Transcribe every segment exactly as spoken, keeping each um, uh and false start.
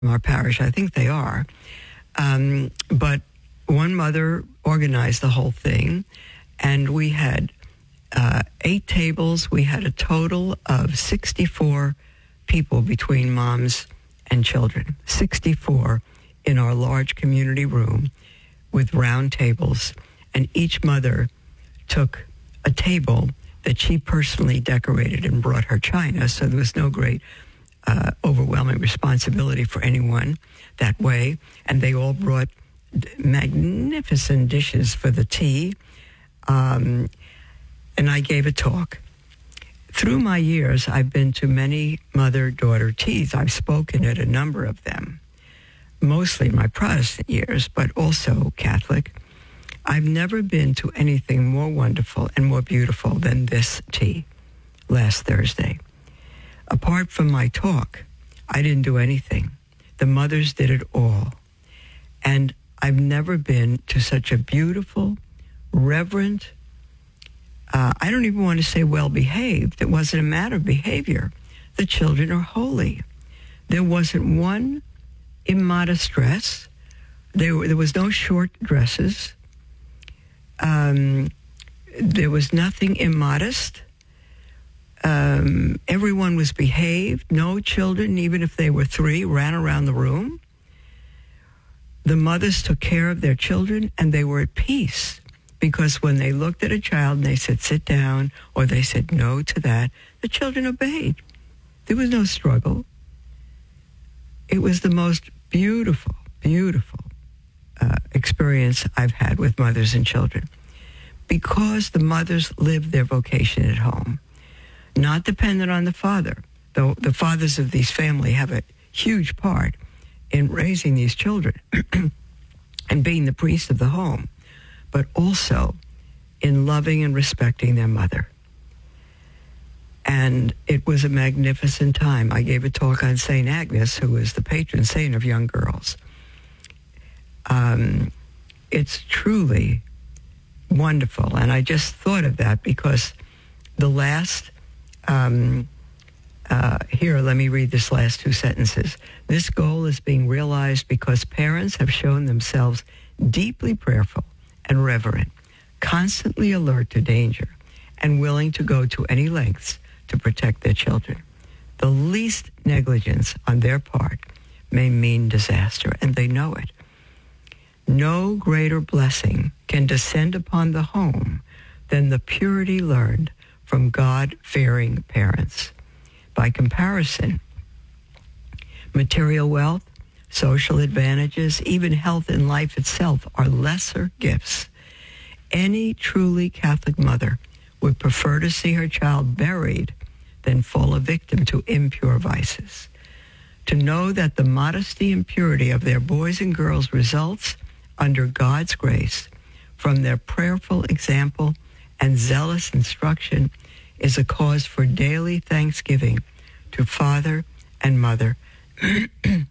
our parish. I think they are. Um, but one mother organized the whole thing, and we had uh, eight tables. We had a total of sixty-four people between moms and children, sixty-four in our large community room with round tables, and each mother took a table that she personally decorated and brought her china, so there was no great uh, overwhelming responsibility for anyone that way. And they all brought magnificent dishes for the tea. Um, and I gave a talk. Through my years, I've been to many mother-daughter teas. I've spoken at a number of them, mostly my Protestant years, but also Catholic. I've never been to anything more wonderful and more beautiful than this tea last Thursday. Apart from my talk, I didn't do anything. The mothers did it all. And I've never been to such a beautiful, reverent, uh, I don't even want to say well-behaved. It wasn't a matter of behavior. The children are holy. There wasn't one immodest dress. There, there was no short dresses. Um, there was nothing immodest. Um, everyone was behaved. No children, even if they were three, ran around the room. The mothers took care of their children, and they were at peace, because when they looked at a child and they said, sit down, or they said no to that, the children obeyed. There was no struggle. It was the most beautiful, beautiful uh, experience I've had with mothers and children, because the mothers lived their vocation at home, not dependent on the father, though the fathers of these families have a huge part in raising these children and being the priest of the home, but also in loving and respecting their mother. And it was a magnificent time. I gave a talk on Saint Agnes, who is the patron saint of young girls. Um, it's truly wonderful. And I just thought of that because the last, um, uh, here, let me read this last two sentences. This goal is being realized because parents have shown themselves deeply prayerful and reverent, constantly alert to danger, and willing to go to any lengths to protect their children. The least negligence on their part may mean disaster, and they know it. No greater blessing can descend upon the home than the purity learned from God-fearing parents. By comparison, material wealth, social advantages, even health and life itself are lesser gifts. Any truly Catholic mother would prefer to see her child buried than fall a victim to impure vices. To know that the modesty and purity of their boys and girls results, under God's grace, from their prayerful example and zealous instruction is a cause for daily thanksgiving to Father and Mother. The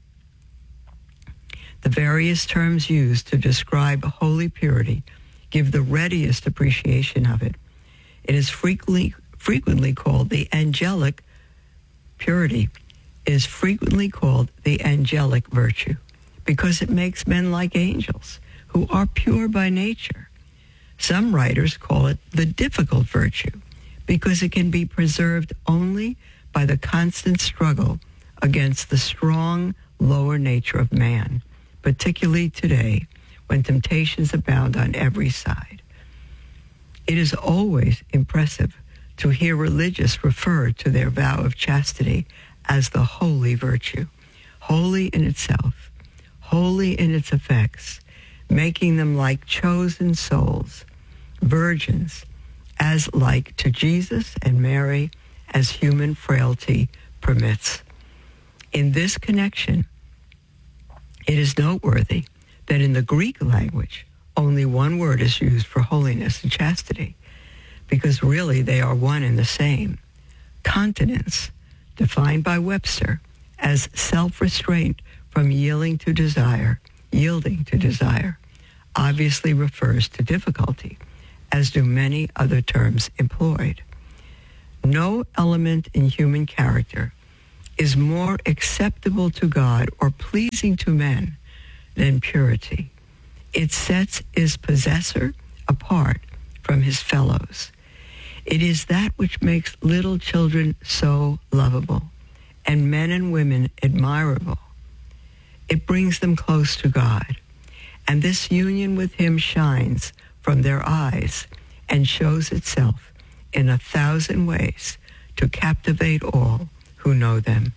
various terms used to describe holy purity give the readiest appreciation of it. It is frequently frequently called the angelic purity, is frequently called the angelic virtue, because it makes men like angels who are pure by nature. Some writers call it the difficult virtue, because it can be preserved only by the constant struggle against the strong lower nature of man, particularly today when temptations abound on every side. It is always impressive to hear religious refer to their vow of chastity as the holy virtue, holy in itself, holy in its effects, making them like chosen souls, virgins, as like to Jesus and Mary as human frailty permits. In this connection, it is noteworthy that in the Greek language, only one word is used for holiness and chastity, because really they are one and the same. Continence, defined by Webster as self-restraint from yielding to desire, yielding to desire, obviously refers to difficulty, as do many other terms employed. No element in human character is more acceptable to God or pleasing to men than purity. It sets its possessor apart from his fellows. It is that which makes little children so lovable and men and women admirable. It brings them close to God, and this union with him shines from their eyes and shows itself in a thousand ways to captivate all who know them.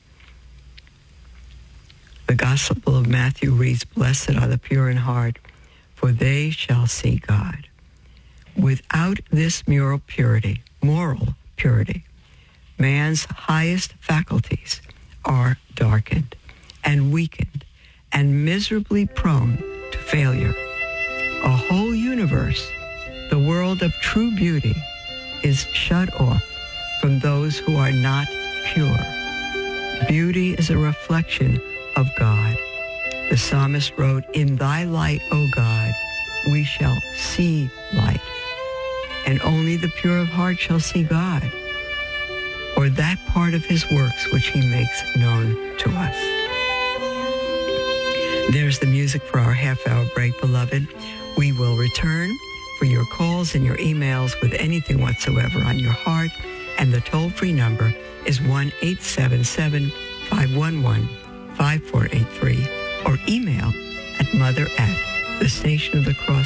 The Gospel of Matthew reads, "Blessed are the pure in heart, for they shall see God." Without this moral purity, moral purity, man's highest faculties are darkened and weakened and miserably prone to failure. A whole universe, the world of true beauty, is shut off from those who are not pure. Beauty is a reflection of God. The psalmist wrote, "In thy light, O God, we shall see light." And only the pure of heart shall see God, or that part of his works which he makes known to us. There's the music for our half-hour break, beloved. We will return for your calls and your emails with anything whatsoever on your heart, and the toll-free number is one eight seven seven, five one one, five four eight three, or email at mother at the Station of the Cross